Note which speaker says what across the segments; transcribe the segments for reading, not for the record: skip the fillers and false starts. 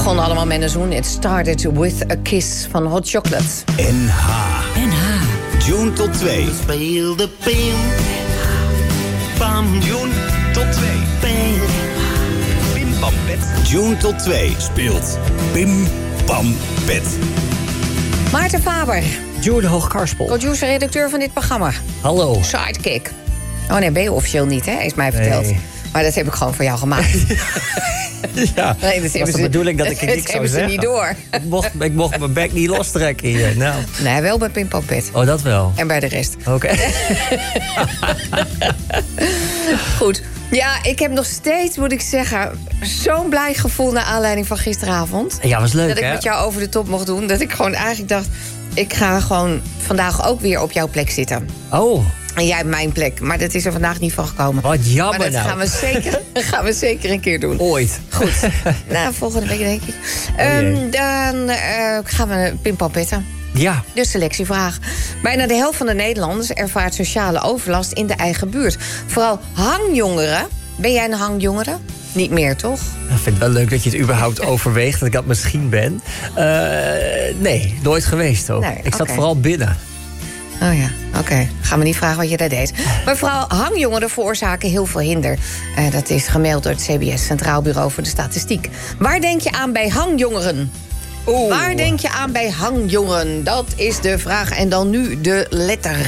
Speaker 1: begon allemaal met een zoen. It started with a kiss van Hot Chocolate.
Speaker 2: NH. June tot 2.
Speaker 3: Speel de pim. Pam.
Speaker 2: June tot 2. Pim Pam Pet. June tot 2 speelt Pim Pam Pet.
Speaker 1: Maarten Faber,
Speaker 4: June Hoogkarspel.
Speaker 1: producer-redacteur van dit programma.
Speaker 4: Hallo.
Speaker 1: Sidekick. Oh nee, ben je officieel niet, hè? Is mij verteld.
Speaker 4: Nee.
Speaker 1: Maar dat heb ik gewoon voor jou gemaakt.
Speaker 4: Ja,
Speaker 1: Nee, dat
Speaker 4: was de bedoeling dat ik er niks zou
Speaker 1: zeggen. Dat hebben ze niet door.
Speaker 4: Ik mocht mijn bek niet lostrekken hier. Nou.
Speaker 1: Nee, wel bij Pim Pam Pet.
Speaker 4: Oh, dat wel.
Speaker 1: En bij de rest.
Speaker 4: Oké.
Speaker 1: Goed. Ja, ik heb nog steeds, moet ik zeggen, zo'n blij gevoel naar aanleiding van gisteravond.
Speaker 4: Ja, was leuk,
Speaker 1: dat ik
Speaker 4: hè?
Speaker 1: met jou over de top mocht doen. Dat ik gewoon eigenlijk dacht, ik ga gewoon vandaag ook weer op jouw plek zitten.
Speaker 4: Oh,
Speaker 1: En jij op mijn plek. Maar dat is er vandaag niet van gekomen.
Speaker 4: wat jammer
Speaker 1: Maar dat
Speaker 4: nou.
Speaker 1: gaan we zeker een keer doen.
Speaker 4: Ooit.
Speaker 1: Goed. Nou, volgende week denk ik.
Speaker 4: jee.
Speaker 1: Dan gaan we Pim Pam Petten.
Speaker 4: Ja.
Speaker 1: De selectievraag. Bijna de helft van de Nederlanders ervaart sociale overlast in de eigen buurt. Vooral hangjongeren. Ben jij een hangjongere? Niet meer, toch?
Speaker 4: Ik vind het wel leuk dat je het überhaupt overweegt dat ik dat misschien ben. Nee, nooit geweest ook.
Speaker 1: Nee,
Speaker 4: ik zat
Speaker 1: oké.
Speaker 4: vooral binnen.
Speaker 1: Oh ja, oké. Gaan we niet vragen wat je daar deed. Maar vooral hangjongeren veroorzaken heel veel hinder. Dat is gemeld door het CBS, Centraal Bureau voor de Statistiek. Waar denk je aan bij hangjongeren?
Speaker 4: Oeh.
Speaker 1: Waar denk je aan bij hangjongeren? Dat is de vraag. En dan nu de letter.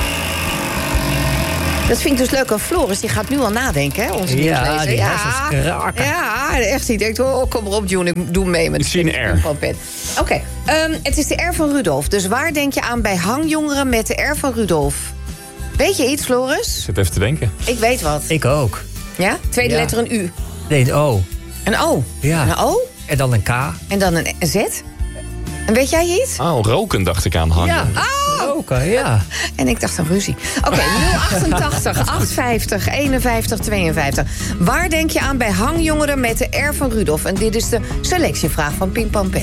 Speaker 1: Dat vind ik dus leuk aan Floris. Die gaat nu al nadenken, hè, onze nieuwslezer.
Speaker 4: die hersens kraken.
Speaker 1: Ja, echt. Die denkt, oh, kom maar op, June, ik doe mee met
Speaker 5: Ik zie een R.
Speaker 1: Pet. Oké, het is de R van Rudolf. Dus waar denk je aan bij hangjongeren met de R van Rudolf? Weet je iets, Floris?
Speaker 5: Ik zit even te denken.
Speaker 1: Ik weet wat.
Speaker 4: Ik ook.
Speaker 1: Ja? Tweede
Speaker 4: Ja.
Speaker 1: letter een U.
Speaker 4: Nee, een O.
Speaker 1: Een O.
Speaker 4: Ja.
Speaker 1: Een O.
Speaker 4: En dan een K.
Speaker 1: En dan een Z. En weet jij iets?
Speaker 5: Oh, roken dacht ik aan hangen.
Speaker 4: Ja. Roken, ja.
Speaker 1: En ik dacht aan ruzie. Oké, 088 850 51 52. Waar denk je aan bij hangjongeren met de R van Rudolf? En dit is de selectievraag van Pim Pam Pet.